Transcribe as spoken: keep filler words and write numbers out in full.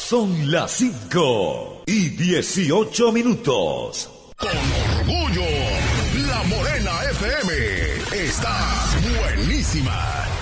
Son las cinco y dieciocho minutos. Con orgullo, La Morena F M está buenísima.